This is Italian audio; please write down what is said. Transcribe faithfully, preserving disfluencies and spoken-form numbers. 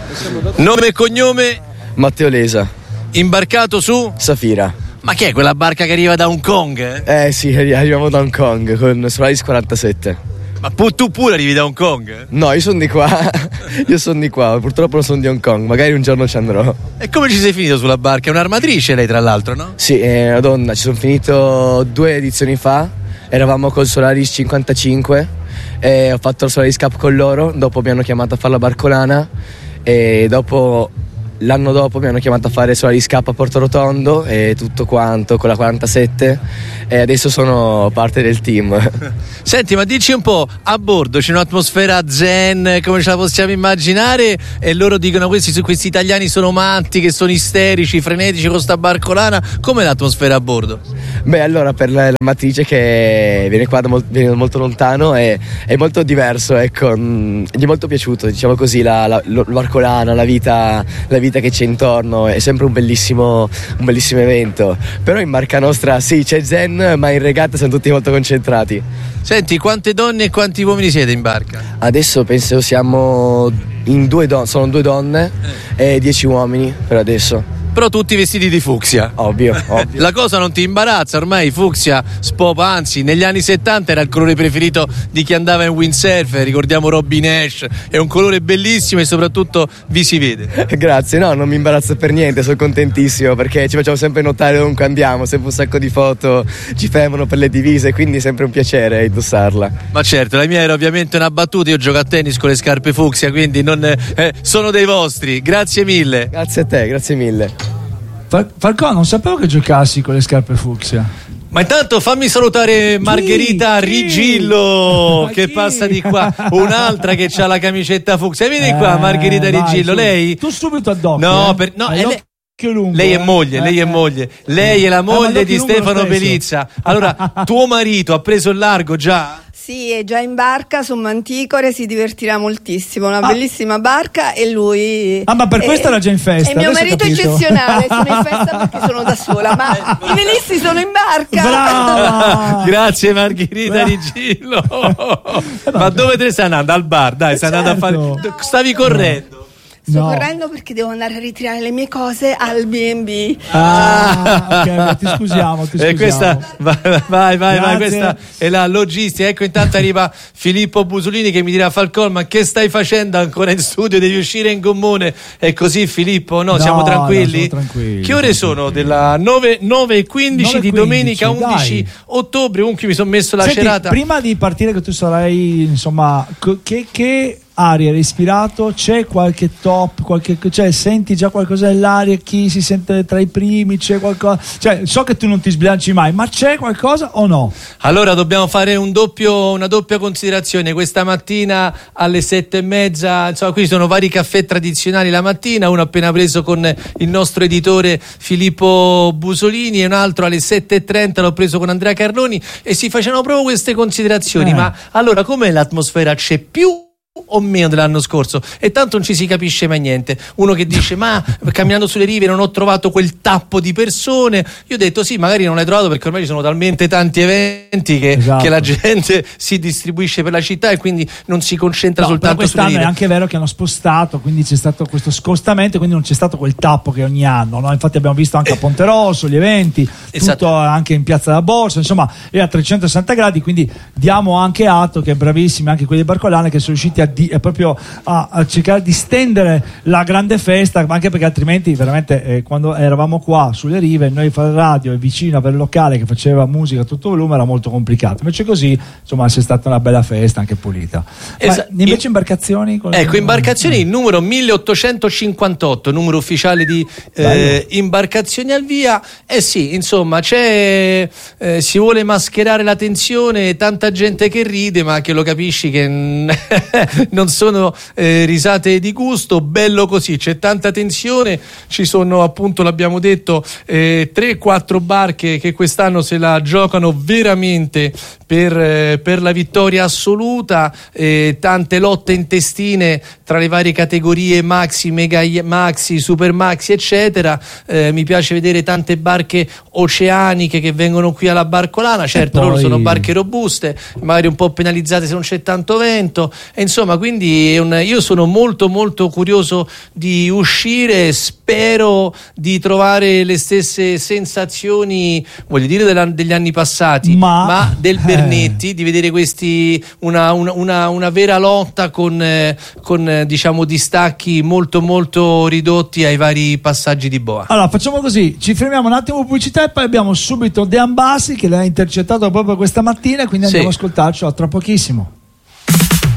Nome e cognome? Matteo Lesa. Imbarcato su? Safira. Ma che è quella barca che arriva da Hong Kong? Eh, eh sì, arriviamo da Hong Kong con Solaris quarantasette. Ma pu- tu pure arrivi da Hong Kong? No, io sono di qua. Io sono di qua, purtroppo non sono di Hong Kong. Magari un giorno ci andrò. E come ci sei finito sulla barca? È un'armatrice lei, tra l'altro, no? Sì, è una donna. Ci sono finito due edizioni fa. Eravamo col Solaris cinquantacinque e ho fatto il Solaris Cup con loro. Dopo mi hanno chiamato a fare la barcolana e dopo... L'anno dopo mi hanno chiamato a fare Solaris Cup a Porto Rotondo e tutto quanto con la quarantasette e adesso sono parte del team. Senti, ma dici un po', a bordo c'è un'atmosfera zen come ce la possiamo immaginare e loro dicono questi, questi italiani sono matti, che sono isterici, frenetici con sta barcolana. Com'è l'atmosfera a bordo? Beh, allora per la, la matrice che viene qua da molt, viene da molto lontano è, è molto diverso, ecco, mh, gli è molto piaciuto, diciamo così, la, la, la barcolana, la vita, la vita che c'è intorno, è sempre un bellissimo un bellissimo evento. Però in barca nostra sì, c'è zen, ma in regata siamo tutti molto concentrati. Senti, quante donne e quanti uomini siete in barca? Adesso penso siamo in due donne, sono due donne eh. e dieci uomini per adesso. Però tutti vestiti di fucsia. Ovvio, ovvio. La cosa non ti imbarazza, ormai fucsia spopa, anzi negli anni settanta era il colore preferito di chi andava in windsurf, ricordiamo Robin Nash, è un colore bellissimo e soprattutto vi si vede. Grazie, no, non mi imbarazzo per niente, sono contentissimo perché ci facciamo sempre notare ovunque andiamo, sempre un sacco di foto ci fermano per le divise, quindi è sempre un piacere indossarla. Ma certo, la mia era ovviamente una battuta, io gioco a tennis con le scarpe fucsia, quindi non, eh, sono dei vostri, grazie mille. Grazie a te, grazie mille. Falcone, non sapevo che giocassi con le scarpe fucsia. Ma intanto fammi salutare Margherita chi? Rigillo chi? che chi? passa di qua, un'altra che ha la camicetta fucsia. Vieni eh, qua Margherita vai, Rigillo, su. Lei? Tu subito ad occhio. No, eh? per, no è lei... Lungo, lei è eh? moglie, eh, lei è eh. moglie. Lei è la moglie eh, di Stefano Pelizza. Allora, tuo marito ha preso il largo già? Sì, è già in barca su Manticore, si divertirà moltissimo, una ah. bellissima barca e lui... Ah, ma per è, questo era già in festa. È mio Adesso marito eccezionale, sono in festa perché sono da sola, ma i velisti sono in barca. Brava! Grazie Margherita Rigillo. Ma dove te ne stai andando? Al bar, dai, stai certo. andando a fare... Stavi correndo. Sto no. correndo perché devo andare a ritirare le mie cose al B and B. Ah, ok, ti scusiamo, ti scusiamo. E questa, vai, vai, vai, vai, questa è la logistica. Ecco, intanto arriva Filippo Busolini che mi dirà: Falcone, ma che stai facendo ancora in studio? Devi uscire in gommone. È così, Filippo? No, no siamo tranquilli? No, siamo tranquilli. Che ore sono? Della nove e quindici di domenica undici ottobre. Comunque mi sono messo la Senti, cerata. Prima di partire, che tu sarai, insomma, che... che... aria, respirato, c'è qualche top, qualche, cioè senti già qualcosa nell'aria, chi si sente tra i primi, c'è qualcosa, cioè so che tu non ti sbilanci mai, ma c'è qualcosa o no? Allora dobbiamo fare un doppio, una doppia considerazione. Questa mattina alle sette e mezza, insomma, qui ci sono vari caffè tradizionali la mattina, uno appena preso con il nostro editore Filippo Busolini e un altro alle sette e trenta l'ho preso con Andrea Carloni e si facevano proprio queste considerazioni. Eh. Ma allora com'è l'atmosfera? C'è più o meno dell'anno scorso? E tanto non ci si capisce mai niente. Uno che dice: ma camminando sulle rive non ho trovato quel tappo di persone. Io ho detto: sì, magari non l'hai trovato perché ormai ci sono talmente tanti eventi che, esatto. che la gente si distribuisce per la città e quindi non si concentra no, soltanto sulle rive. Quest'anno è anche vero che hanno spostato, quindi c'è stato questo scostamento, quindi non c'è stato quel tappo che ogni anno, no? Infatti abbiamo visto anche a Ponte Rosso gli eventi, esatto. tutto anche in Piazza della Borsa, insomma è a trecentosessanta gradi, quindi diamo anche atto che bravissimi anche quelli di Barcolane che sono riusciti a Di, proprio a, a cercare di stendere la grande festa, anche perché altrimenti veramente eh, quando eravamo qua sulle rive noi fare radio e vicino per il locale che faceva musica a tutto volume era molto complicato, invece così insomma c'è stata una bella festa anche pulita. Esa- Ma invece imbarcazioni ecco imbarcazioni il numero milleottocentocinquantotto, numero ufficiale di eh, imbarcazioni al via. Eh sì, insomma c'è eh, si vuole mascherare la tensione, tanta gente che ride ma che lo capisci che non sono eh, risate di gusto, bello così, c'è tanta tensione, ci sono appunto, l'abbiamo detto, eh, tre quattro barche che quest'anno se la giocano veramente per, eh, per la vittoria assoluta, eh, tante lotte intestine tra le varie categorie maxi, mega maxi, super maxi eccetera. Eh, mi piace vedere tante barche oceaniche che vengono qui alla Barcolana, certo poi... loro sono barche robuste, magari un po' penalizzate se non c'è tanto vento, e insomma quindi è un, io sono molto molto curioso di uscire, spero di trovare le stesse sensazioni, voglio dire della, degli anni passati, ma, ma del Bernetti, eh. di vedere questi una, una, una, una vera lotta con, eh, con eh, diciamo distacchi molto molto ridotti ai vari passaggi di boa. Allora facciamo così, ci fermiamo un attimo pubblicità e poi abbiamo subito De Ambassi che l'ha intercettato proprio questa mattina, quindi andiamo sì. ad ascoltarci tra pochissimo.